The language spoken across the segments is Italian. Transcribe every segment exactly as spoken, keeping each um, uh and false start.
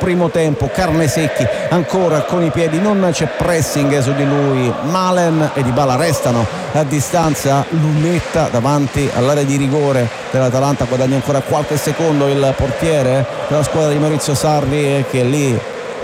primo tempo. Carnesecchi ancora con i piedi, non c'è pressing su di lui. Malen e Dybala restano a distanza, lunetta davanti all'area di rigore dell'Atalanta, guadagna ancora qualche secondo il portiere della squadra di Maurizio Sarri, che è lì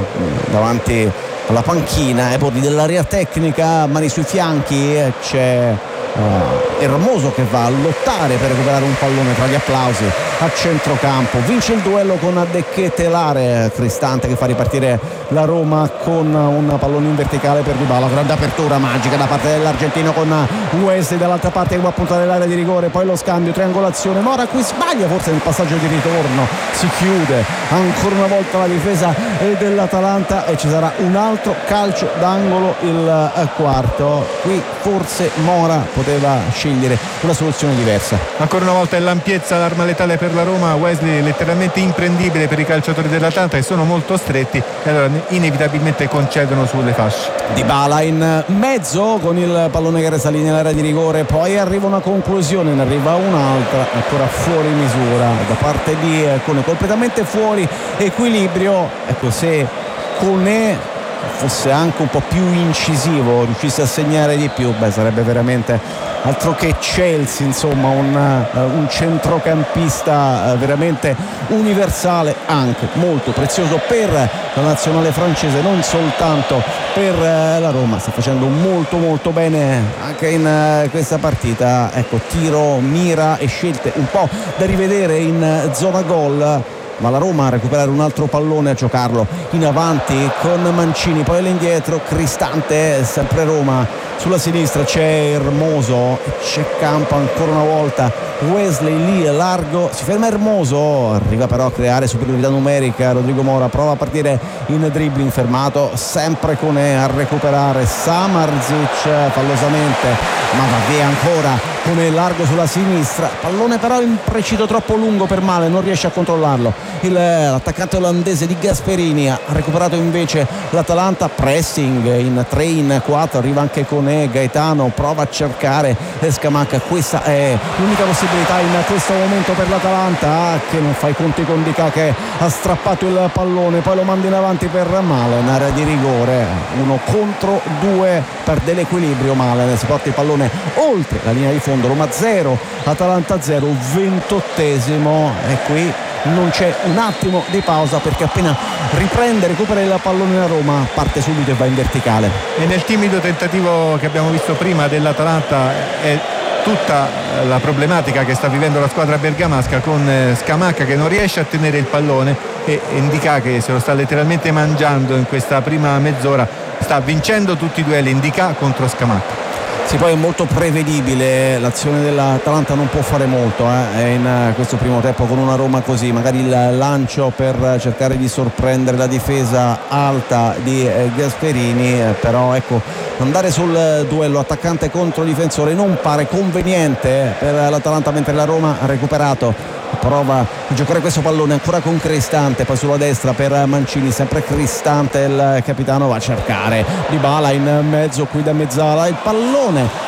davanti alla panchina, e poi dell'area tecnica, mani sui fianchi, c'è Uh, Hermoso che va a lottare per recuperare un pallone tra gli applausi a centrocampo. Vince il duello con De Ketelare, Cristante che fa ripartire la Roma con un pallone in verticale per Dybala. Grande apertura magica da parte dell'argentino con Wesley dall'altra parte che va a puntare l'area di rigore, poi lo scambio, triangolazione. Mora qui sbaglia forse nel passaggio di ritorno, si chiude ancora una volta la difesa dell'Atalanta e ci sarà un altro calcio d'angolo, il quarto. Qui forse Mora poteva scegliere una soluzione diversa. Ancora una volta è l'ampiezza l'arma letale per la Roma. Wesley letteralmente imprendibile per i calciatori dell'Atalanta, che sono molto stretti e allora inevitabilmente concedono sulle fasce. Dybala in mezzo con il pallone che resta lì nell'area di rigore, poi arriva una conclusione, ne arriva un'altra ancora fuori misura da parte di Koné, completamente fuori equilibrio. Ecco, se Koné fosse anche un po' più incisivo, riuscisse a segnare di più, beh, sarebbe veramente altro che Chelsea, insomma, un, uh, un centrocampista uh, veramente universale, anche molto prezioso per la nazionale francese, non soltanto per uh, la Roma. Sta facendo molto molto bene anche in uh, questa partita. Ecco, tiro, mira e scelte un po' da rivedere in uh, zona gol. Ma la Roma a recuperare un altro pallone, a giocarlo in avanti con Mancini, poi all'indietro Cristante, sempre Roma. Sulla sinistra c'è Hermoso, c'è campo ancora una volta Wesley lì largo, si ferma Hermoso, arriva però a creare superiorità numerica Rodrigo Mora, prova a partire in dribbling, fermato sempre Koné a recuperare Samardzic fallosamente, ma va via ancora Koné largo sulla sinistra, pallone però impreciso, troppo lungo per Male, non riesce a controllarlo il, l'attaccante olandese di Gasperini. Ha recuperato invece l'Atalanta, pressing in tre in quattro, arriva anche Koné, Gaetano prova a cercare Scamacca, questa è l'unica possibilità in questo momento per l'Atalanta, che non fa i conti con Dica che ha strappato il pallone, poi lo manda in avanti per Male in area di rigore, uno contro due, perde l'equilibrio Male, si porta il pallone oltre la linea di fondo. Roma zero, Atalanta zero, ventottesimo, e qui non c'è un attimo di pausa perché appena riprende, recupera il pallone la Roma, parte subito e va in verticale. E nel timido tentativo che abbiamo visto prima dell'Atalanta è tutta la problematica che sta vivendo la squadra bergamasca, con Scamacca che non riesce a tenere il pallone e Ndicà che se lo sta letteralmente mangiando in questa prima mezz'ora, sta vincendo tutti i duelli Ndicà contro Scamacca. Sì, poi è molto prevedibile, l'azione dell'Atalanta non può fare molto eh, in questo primo tempo con una Roma così, magari il lancio per cercare di sorprendere la difesa alta di eh, Gasperini, eh, però ecco, andare sul duello attaccante contro difensore non pare conveniente per l'Atalanta, mentre la Roma ha recuperato, prova a giocare questo pallone ancora con Cristante, poi sulla destra per Mancini, sempre Cristante il capitano, va a cercare Dybala in mezzo qui da mezzala, il pallone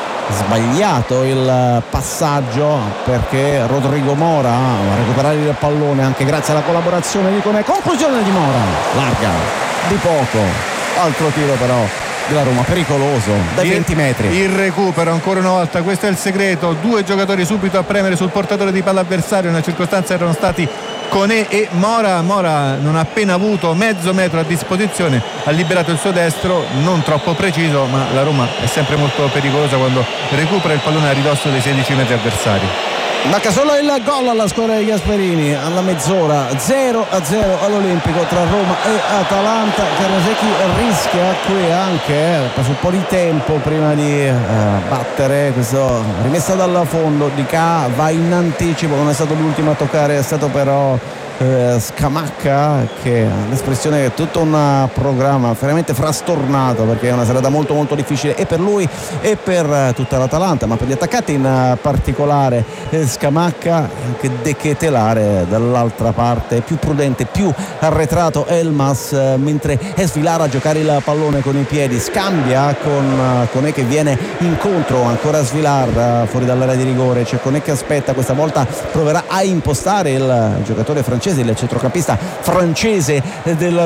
sbagliato il passaggio perché Rodrigo Mora va a recuperare il pallone anche grazie alla collaborazione di Koné, conclusione di Mora, larga di poco, altro tiro però della Roma pericoloso dai venti metri. Il recupero ancora una volta, questo è il segreto, due giocatori subito a premere sul portatore di palla avversario, nella circostanza erano stati Koné e Mora. Mora non ha appena avuto mezzo metro a disposizione, ha liberato il suo destro, non troppo preciso, ma la Roma è sempre molto pericolosa quando recupera il pallone a ridosso dei sedici metri avversari. Manca solo il gol alla squadra di Gasperini alla mezz'ora, zero a zero all'Olimpico tra Roma e Atalanta. Carnesecchi rischia qui anche, eh, ha preso un po' di tempo prima di eh, battere questo, rimessa dal fondo di K, va in anticipo, non è stato l'ultimo a toccare, è stato però eh, Scamacca, che ha l'espressione che è tutto un programma veramente frastornato, perché è una serata molto molto difficile e per lui e per eh, tutta l'Atalanta, ma per gli attaccanti in uh, particolare eh, Scamacca e anche De Ketelare dall'altra parte, più prudente, più arretrato Elmas, eh, mentre è Svilar a giocare il pallone con i piedi, scambia con uh, Koné che viene incontro, ancora Svilar uh, fuori dall'area di rigore, c'è Koné che aspetta, questa volta proverà a impostare il giocatore francese, il centrocampista francese del